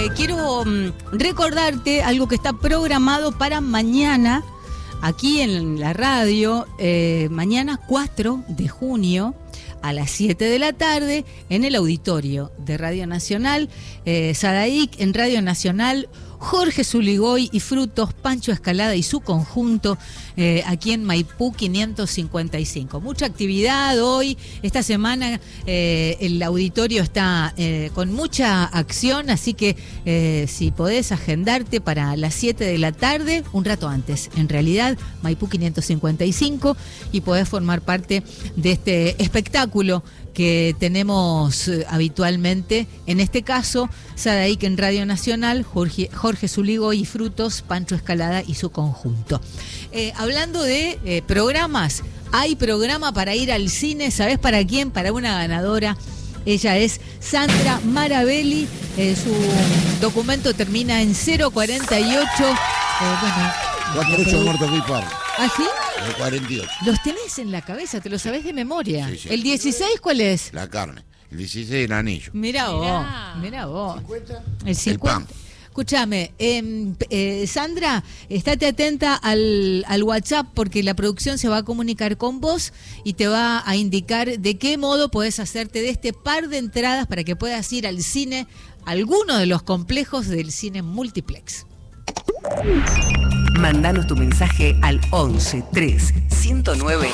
quiero recordarte algo que está programado para mañana, aquí en la radio, mañana 4 de junio, a las 7 de la tarde, en el auditorio de Radio Nacional, Sadaic en Radio Nacional, Jorge Zuligoy y Frutos, Pancho Escalada y su conjunto, aquí en Maipú 555. Mucha actividad hoy, esta semana el auditorio está con mucha acción, así que si podés agendarte para las 7 de la tarde, un rato antes, en realidad, Maipú 555, y podés formar parte de este espectáculo que tenemos habitualmente, en este caso, Sadaic en Radio Nacional, Jorge Zuligoy y Frutos, Pancho Escalada y su conjunto. Hablando de programas, hay programa para ir al cine, ¿sabés para quién? Para una ganadora. Ella es Sandra Marabelli, su documento termina en 048. Bueno, muertos muy par. ¿Ah, sí? El 48. Los tenés en la cabeza, te lo sabés de memoria. Sí, sí. ¿El 16 cuál es? La carne. El 16 el anillo. Mirá vos. ¿50? El 50. El pan. Escúchame, Sandra, estate atenta al WhatsApp porque la producción se va a comunicar con vos y te va a indicar de qué modo podés hacerte de este par de entradas para que puedas ir al cine, alguno de los complejos del cine multiplex. Mándanos tu mensaje al 11 3 109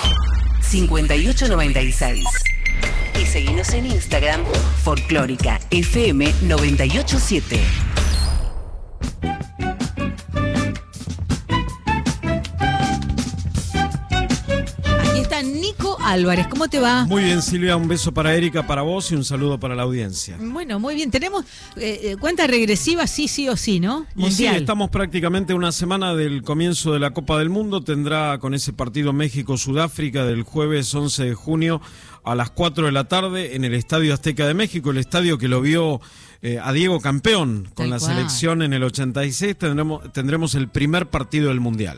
5896 y seguinos en Instagram Folclórica FM 987. Nico Álvarez, ¿cómo te va? Muy bien, Silvia, un beso para Erika, para vos y un saludo para la audiencia. Bueno, muy bien, tenemos cuenta regresiva, sí o sí, ¿no? Mundial. Y sí, estamos prácticamente una semana del comienzo de la Copa del Mundo, tendrá con ese partido México-Sudáfrica del jueves 11 de junio a las 4 de la tarde en el Estadio Azteca de México, el estadio que lo vio a Diego campeón con la selección en el 86, tendremos el primer partido del Mundial.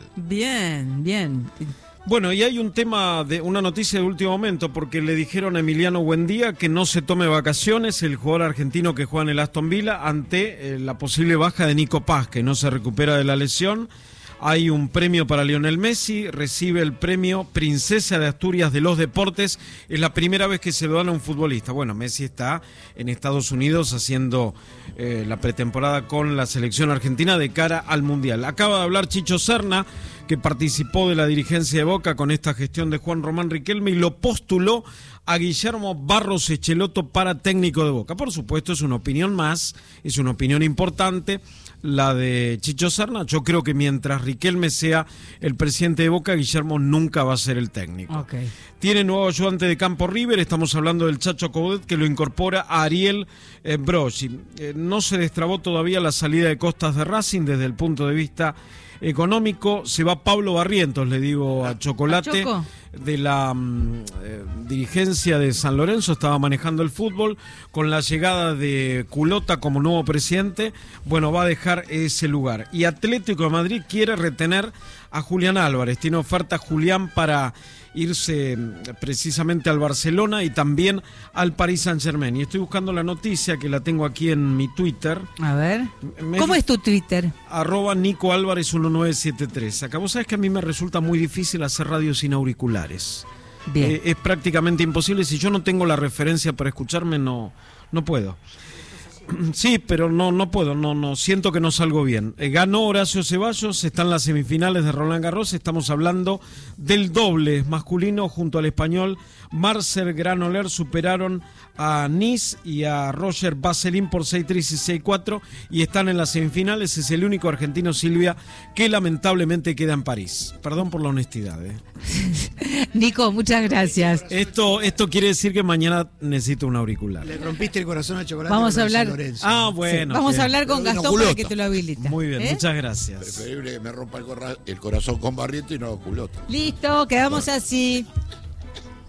Bien. Bueno, y hay un tema, una noticia de último momento, porque le dijeron a Emiliano Buendía que no se tome vacaciones, el jugador argentino que juega en el Aston Villa, ante la posible baja de Nico Paz, que no se recupera de la lesión. Hay un premio para Lionel Messi, recibe el premio Princesa de Asturias de los Deportes, es la primera vez que se lo dan a un futbolista. Bueno, Messi está en Estados Unidos haciendo la pretemporada con la selección argentina de cara al Mundial. Acaba de hablar Chicho Serna, que participó de la dirigencia de Boca con esta gestión de Juan Román Riquelme y lo postuló a Guillermo Barros Echeloto para técnico de Boca. Por supuesto, es una opinión más, es una opinión importante, la de Chicho Serna. Yo creo que mientras Riquelme sea el presidente de Boca, Guillermo nunca va a ser el técnico. Okay. Tiene nuevo ayudante de campo River, estamos hablando del Chacho Coudet, que lo incorpora a Ariel Broggi. No se destrabó todavía la salida de Costas de Racing desde el punto de vista económico. Se va Pablo Barrientos, le digo a Chocolate, de la dirigencia de San Lorenzo, estaba manejando el fútbol. Con la llegada de Culota como nuevo presidente, bueno, va a dejar ese lugar. Y Atlético de Madrid quiere retener a Julián Álvarez, tiene oferta Julián para irse precisamente al Barcelona y también al Paris Saint-Germain. Y estoy buscando la noticia, que la tengo aquí en mi Twitter. A ver, ¿cómo es tu Twitter? @Nico Álvarez 1973. Acá vos sabés que a mí me resulta muy difícil hacer radio sin auriculares. Bien. Es prácticamente imposible. Si yo no tengo la referencia para escucharme, no puedo. Sí, pero no puedo, no siento que no salgo bien. Ganó Horacio Ceballos, está en las semifinales de Roland Garros. Estamos hablando del doble masculino junto al español Marcel Granollers. Superaron a Nice y a Roger Vasselin por 6-3 y 6-4 y están en las semifinales. Es el único argentino, Silvia, que lamentablemente queda en París. Perdón por la honestidad. Nico, muchas gracias. Esto quiere decir que mañana necesito un auricular. Le rompiste el corazón a Chocolate. Vamos a hablar. Bueno. Vamos bien. a hablar con Gastón para que te lo habilite. Muy bien, muchas gracias. Preferible que me rompa el corazón con Barriento y no Culota. Listo, quedamos así.